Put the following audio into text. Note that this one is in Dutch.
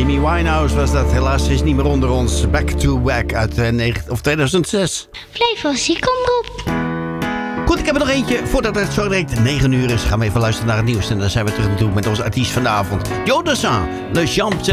Amy Winehouse was dat. Helaas is niet meer onder ons. Back to Back uit 2006. Flevo Ziekomroep. Goed, ik heb er nog eentje. Voordat het zo direct 9 uur is, gaan we even luisteren naar het nieuws. En dan zijn we terug naartoe met onze artiest vanavond. Jodassin, Le Champs